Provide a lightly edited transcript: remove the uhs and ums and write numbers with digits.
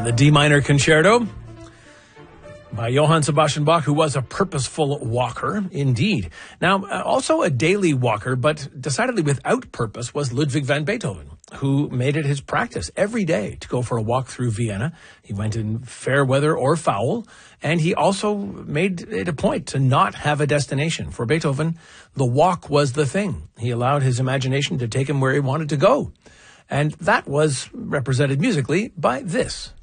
The D minor concerto by Johann Sebastian Bach, who was a purposeful walker, indeed. Now, also a daily walker, but decidedly without purpose, was Ludwig van Beethoven, who made it his practice every day to go for a walk through Vienna. He went in fair weather or foul, and he also made it a point to not have a destination. For Beethoven, the walk was the thing. He allowed his imagination to take him where he wanted to go. And that was represented musically by this.